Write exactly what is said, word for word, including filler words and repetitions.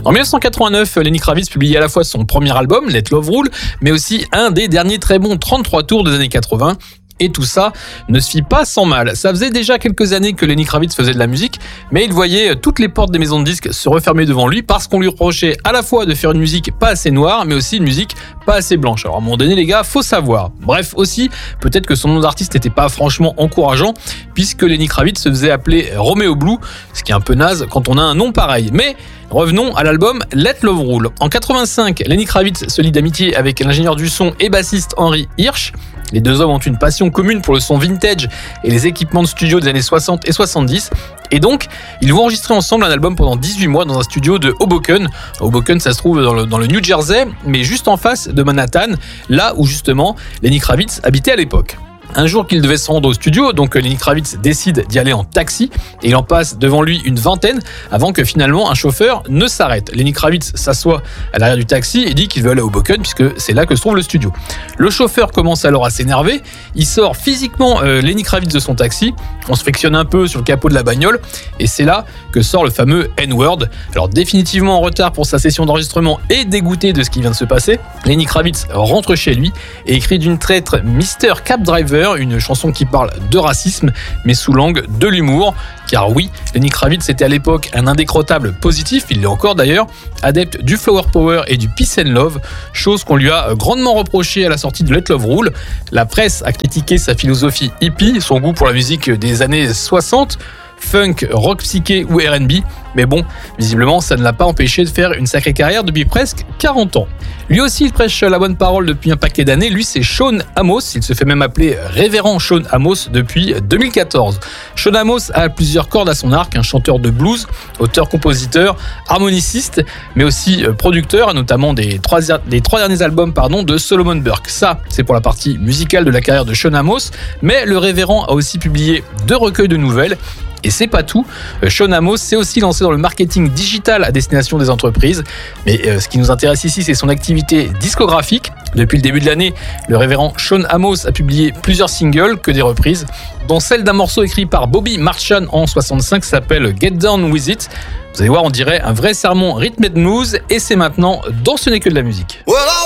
En dix-neuf cent quatre-vingt-neuf, Lenny Kravitz publie à la fois son premier album, Let Love Rule, mais aussi un des derniers très bons trente-trois tours des années quatre-vingts. Et tout ça ne se fit pas sans mal. Ça faisait déjà quelques années que Lenny Kravitz faisait de la musique, mais il voyait toutes les portes des maisons de disques se refermer devant lui parce qu'on lui reprochait à la fois de faire une musique pas assez noire, mais aussi une musique pas assez blanche. Alors à un moment donné, les gars, faut savoir. Bref, aussi, peut-être que son nom d'artiste n'était pas franchement encourageant, puisque Lenny Kravitz se faisait appeler Romeo Blue, ce qui est un peu naze quand on a un nom pareil. Mais revenons à l'album Let Love Rule. En quatre-vingt-cinq, Lenny Kravitz se lie d'amitié avec l'ingénieur du son et bassiste Henry Hirsch. Les deux hommes ont une passion commune pour le son vintage et les équipements de studio des années soixante et soixante-dix. Et donc, ils vont enregistrer ensemble un album pendant dix-huit mois dans un studio de Hoboken. Hoboken, ça se trouve dans le, dans le New Jersey, mais juste en face de Manhattan, là où justement Lenny Kravitz habitait à l'époque. Un jour qu'il devait se rendre au studio, donc Lenny Kravitz décide d'y aller en taxi et il en passe devant lui une vingtaine avant que finalement un chauffeur ne s'arrête. Lenny Kravitz s'assoit à l'arrière du taxi et dit qu'il veut aller au Hoboken puisque c'est là que se trouve le studio. Le chauffeur commence alors à s'énerver, il sort physiquement euh, Lenny Kravitz de son taxi, on se frictionne un peu sur le capot de la bagnole et c'est là que sort le fameux N-word. Alors définitivement en retard pour sa session d'enregistrement et dégoûté de ce qui vient de se passer, Lenny Kravitz rentre chez lui et écrit d'une traître Mister Cab Driver, une chanson qui parle de racisme, mais sous l'angle de l'humour. Car oui, Lenny Kravitz était à l'époque un indécrottable positif, il l'est encore d'ailleurs, adepte du flower power et du peace and love, chose qu'on lui a grandement reproché à la sortie de Let Love Rule. La presse a critiqué sa philosophie hippie, son goût pour la musique des années soixante, funk, rock psyché ou R and B, mais bon, visiblement ça ne l'a pas empêché de faire une sacrée carrière depuis presque quarante ans. Lui aussi il prêche la bonne parole depuis un paquet d'années, lui c'est Sean Amos, il se fait même appeler Révérend Sean Amos depuis deux mille quatorze. Sean Amos a plusieurs cordes à son arc, un chanteur de blues, auteur-compositeur, harmoniciste, mais aussi producteur, notamment des trois, des trois derniers albums pardon, de Solomon Burke. Ça, c'est pour la partie musicale de la carrière de Sean Amos, mais le Révérend a aussi publié deux recueils de nouvelles. Et c'est pas tout, Sean Amos s'est aussi lancé dans le marketing digital à destination des entreprises. Mais euh, ce qui nous intéresse ici, c'est son activité discographique. Depuis le début de l'année, le révérend Sean Amos a publié plusieurs singles que des reprises, dont celle d'un morceau écrit par Bobby Marchand en soixante-cinq qui s'appelle Get Down With It. Vous allez voir, on dirait un vrai sermon rythmé de blues et c'est maintenant dans Ce n'est que de la musique.